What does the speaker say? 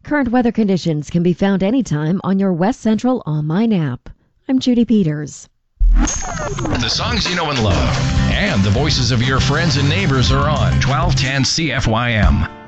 Current weather conditions can be found anytime on your West Central online app. I'm Judy Peters. The songs you know and love, and the voices of your friends and neighbors are on 1210 CFYM.